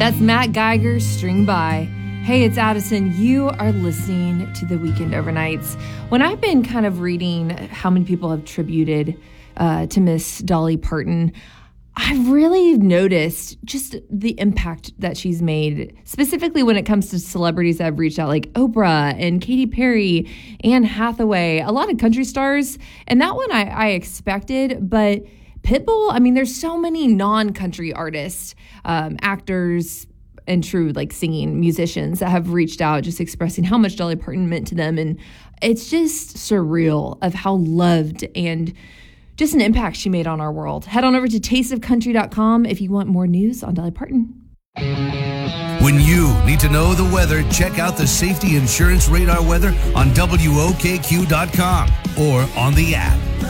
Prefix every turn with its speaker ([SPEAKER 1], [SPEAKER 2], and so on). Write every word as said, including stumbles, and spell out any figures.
[SPEAKER 1] That's Matt Geiger, String By. Hey, it's Addison. You are listening to The Weekend Overnights. When I've been kind of reading how many people have tributed uh, to Miss Dolly Parton, I've really noticed just the impact that she's made, specifically when it comes to celebrities that have reached out, like Oprah and Katy Perry, Anne Hathaway, a lot of country stars. And that one I, I expected, but Pitbull, I mean, there's so many non-country artists, um, actors, and true like singing musicians that have reached out just expressing how much Dolly Parton meant to them. And it's just surreal of how loved and just an impact she made on our world. Head on over to taste of country dot com if you want more news on Dolly Parton.
[SPEAKER 2] When you need to know the weather, check out the Safety Insurance Radar weather on W O K Q dot com or on the app.